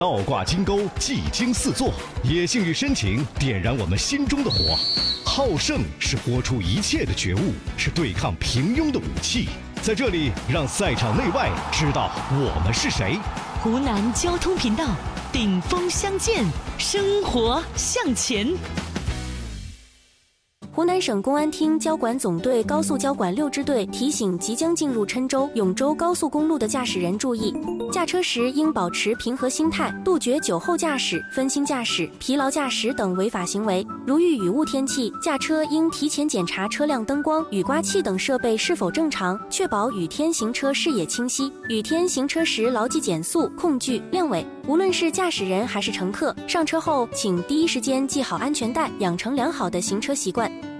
倒挂金钩，技惊四座，野性与深情点燃我们心中的火。好胜是活出一切的觉悟，是对抗平庸的武器。在这里，让赛场内外知道我们是谁。 湖南交通频道，顶峰相见，生活向前。 湖南省公安厅交管总队高速交管6支队提醒即将进入郴州、永州高速公路的驾驶人注意，驾车时应保持平和心态，杜绝酒后驾驶、分心驾驶、疲劳驾驶等违法行为。如遇雨雾天气，驾车应提前检查车辆灯光、雨刮器等设备是否正常，确保雨天行车视野清晰。雨天行车时牢记减速、控距、亮尾。无论是驾驶人还是乘客，上车后请第一时间系好安全带，养成良好的行车习惯。